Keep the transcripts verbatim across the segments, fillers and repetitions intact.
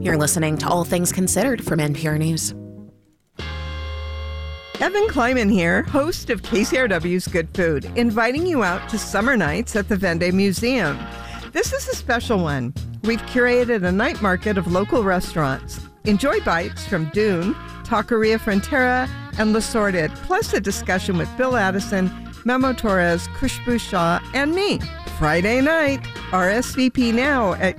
You're listening to All Things Considered from N P R News. Evan Kleiman here, host of K C R W's Good Food, inviting you out to summer nights at the Vendée Museum. This is a special one. We've curated a night market of local restaurants. Enjoy bites from Dune, Taqueria Frontera, and Le Sorted, plus a discussion with Bill Addison, Memo Torres, Khushbu Shah, and me. Friday night. R S V P now at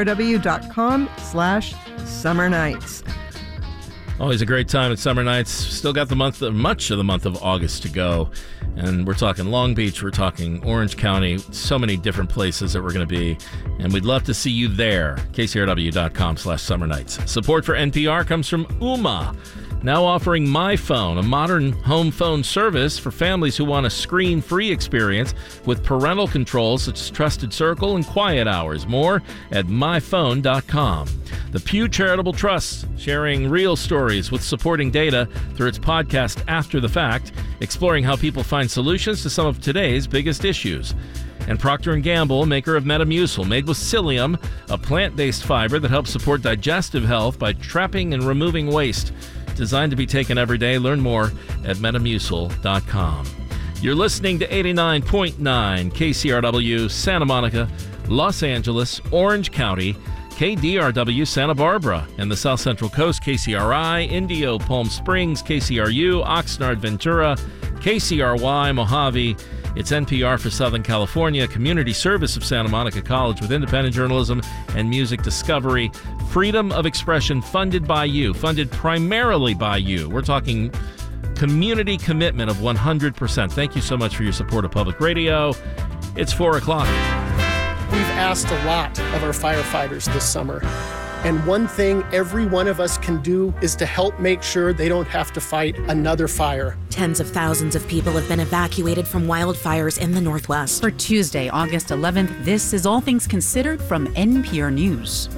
kcrw.com slash summer nights. Always a great time at Summer Nights. Still got the month, of, much of the month of August to go. And we're talking Long Beach, we're talking Orange County, so many different places that we're going to be. And we'd love to see you there. kcrw.com slash summer nights. Support for N P R comes from Ooma, now offering MyPhone, a modern home phone service for families who want a screen-free experience with parental controls such as Trusted Circle and Quiet Hours. More at my phone dot com. The Pew Charitable Trust, sharing real stories with supporting data through its podcast After the Fact, exploring how people find solutions to some of today's biggest issues. And Procter and Gamble, maker of Metamucil, made with psyllium, a plant-based fiber that helps support digestive health by trapping and removing waste. Designed to be taken every day. Learn more at metamucil dot com. You're listening to eighty-nine point nine K C R W, Santa Monica, Los Angeles, Orange County, K D R W, Santa Barbara, and the South Central Coast, K C R I, Indio, Palm Springs, K C R U, Oxnard, Ventura, K C R Y, Mojave. It's N P R for Southern California, community service of Santa Monica College with independent journalism and music discovery. Freedom of expression funded by you, funded primarily by you. We're talking community commitment of one hundred percent. Thank you so much for your support of public radio. It's four o'clock. We've asked a lot of our firefighters this summer. And one thing every one of us can do is to help make sure they don't have to fight another fire. Tens of thousands of people have been evacuated from wildfires in the Northwest. For Tuesday, August eleventh, this is All Things Considered from N P R News.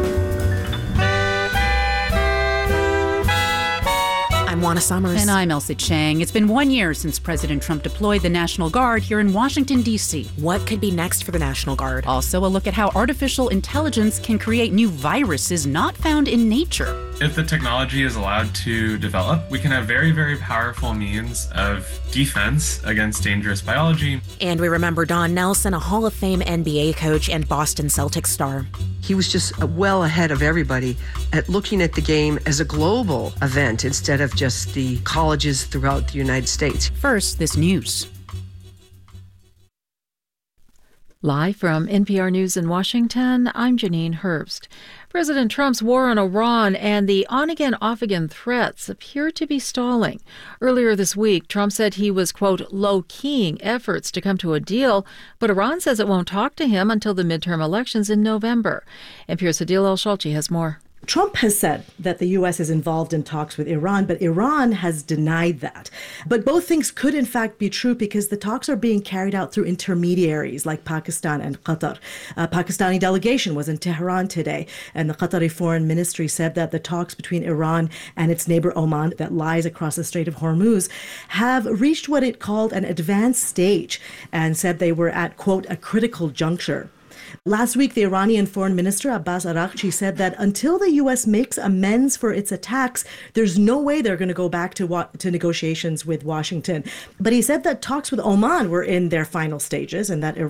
I'm Juana Summers. And I'm Elsa Chang. It's been one year since President Trump deployed the National Guard here in Washington, D C. What could be next for the National Guard? Also, a look at how artificial intelligence can create new viruses not found in nature. If the technology is allowed to develop, we can have very, very powerful means of defense against dangerous biology. And we remember Don Nelson, a Hall of Fame N B A coach and Boston Celtics star. He was just well ahead of everybody at looking at the game as a global event instead of just the colleges throughout the United States. First, this news. Live from N P R News in Washington, I'm Janine Herbst. President Trump's war on Iran and the on-again, off-again threats appear to be stalling. Earlier this week, Trump said he was, quote, low-keying efforts to come to a deal, but Iran says it won't talk to him until the midterm elections in November. N P R's Adil El-Shalchi has more. Trump has said that the U S is involved in talks with Iran, but Iran has denied that. But both things could in fact be true because the talks are being carried out through intermediaries like Pakistan and Qatar. A Pakistani delegation was in Tehran today, and the Qatari Foreign Ministry said that the talks between Iran and its neighbor Oman that lies across the Strait of Hormuz have reached what it called an advanced stage and said they were at, quote, a critical juncture. Last week, the Iranian Foreign Minister Abbas Araghchi said that until the U S makes amends for its attacks, there's no way they're going to go back to wa- to negotiations with Washington. But he said that talks with Oman were in their final stages and that